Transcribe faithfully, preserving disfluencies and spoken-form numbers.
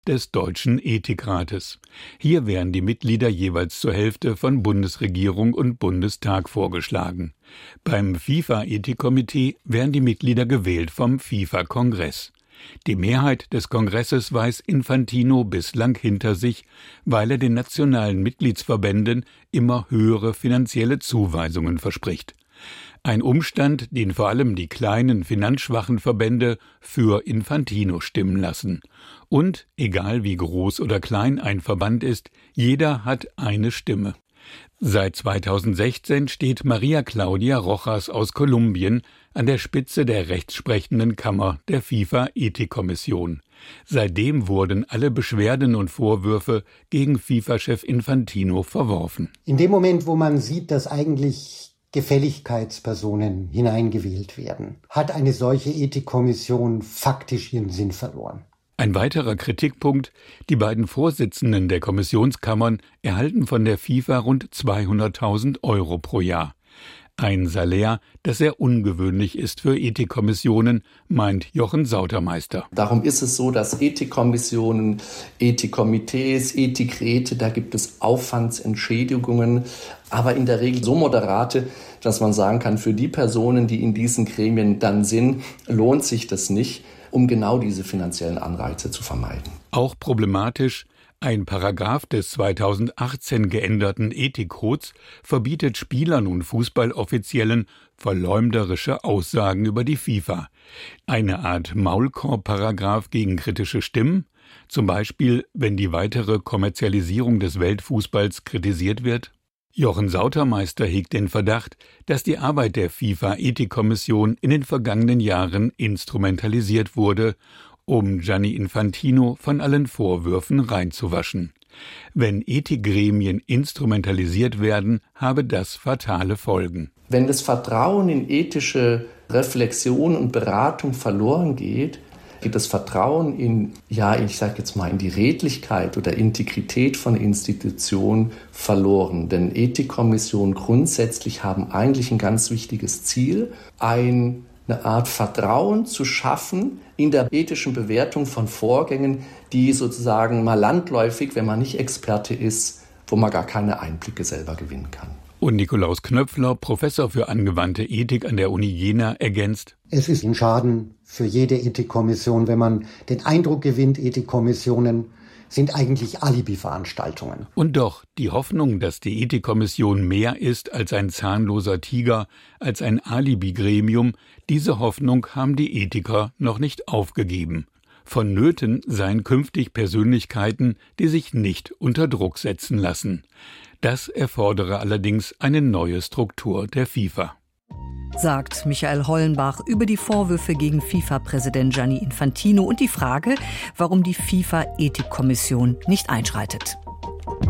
des Deutschen Ethikrates. Hier wären die Mitglieder jeweils zur Hälfte von Bundesregierung und Bundestag vorgeschlagen. Beim FIFA-Ethikkomitee wären die Mitglieder gewählt vom FIFA-Kongress. Die Mehrheit des Kongresses weiß Infantino bislang hinter sich, weil er den nationalen Mitgliedsverbänden immer höhere finanzielle Zuweisungen verspricht. Ein Umstand, den vor allem die kleinen, finanzschwachen Verbände für Infantino stimmen lassen. Und, egal wie groß oder klein ein Verband ist, jeder hat eine Stimme. Seit zweitausendsechzehn steht Maria Claudia Rojas aus Kolumbien an der Spitze der rechtssprechenden Kammer der FIFA-Ethikkommission. Seitdem wurden alle Beschwerden und Vorwürfe gegen FIFA-Chef Infantino verworfen. In dem Moment, wo man sieht, dass eigentlich Gefälligkeitspersonen hineingewählt werden, hat eine solche Ethikkommission faktisch ihren Sinn verloren. Ein weiterer Kritikpunkt: Die beiden Vorsitzenden der Kommissionskammern erhalten von der FIFA rund zweihunderttausend Euro pro Jahr. Ein Salär, das sehr ungewöhnlich ist für Ethikkommissionen, meint Jochen Sautermeister. Darum ist es so, dass Ethikkommissionen, Ethikkomitees, Ethikräte, da gibt es Aufwandsentschädigungen, aber in der Regel so moderate, dass man sagen kann, für die Personen, die in diesen Gremien dann sind, lohnt sich das nicht, um genau diese finanziellen Anreize zu vermeiden. Auch problematisch: Ein Paragraph des zweitausendachtzehn geänderten Ethikcodes verbietet Spielern und Fußballoffiziellen verleumderische Aussagen über die FIFA. Eine Art Maulkorb-Paragraph gegen kritische Stimmen, zum Beispiel, wenn die weitere Kommerzialisierung des Weltfußballs kritisiert wird. Jochen Sautermeister hegt den Verdacht, dass die Arbeit der FIFA-Ethikkommission in den vergangenen Jahren instrumentalisiert wurde, um Gianni Infantino von allen Vorwürfen reinzuwaschen. Wenn Ethikgremien instrumentalisiert werden, habe das fatale Folgen. Wenn das Vertrauen in ethische Reflexion und Beratung verloren geht, geht das Vertrauen in, ja, ich sage jetzt mal, in die Redlichkeit oder Integrität von Institutionen verloren. Denn Ethikkommissionen grundsätzlich haben eigentlich ein ganz wichtiges Ziel, ein eine Art Vertrauen zu schaffen in der ethischen Bewertung von Vorgängen, die sozusagen mal landläufig, wenn man nicht Experte ist, wo man gar keine Einblicke selber gewinnen kann. Und Nikolaus Knöpfler, Professor für angewandte Ethik an der Uni Jena, ergänzt: Es ist ein Schaden für jede Ethikkommission, wenn man den Eindruck gewinnt, Ethikkommissionen sind eigentlich Alibi-Veranstaltungen. Und doch, die Hoffnung, dass die Ethikkommission mehr ist als ein zahnloser Tiger, als ein Alibi-Gremium, diese Hoffnung haben die Ethiker noch nicht aufgegeben. Vonnöten seien künftig Persönlichkeiten, die sich nicht unter Druck setzen lassen. Das erfordere allerdings eine neue Struktur der FIFA. Sagt Michael Hollenbach über die Vorwürfe gegen FIFA-Präsident Gianni Infantino und die Frage, warum die FIFA-Ethikkommission nicht einschreitet.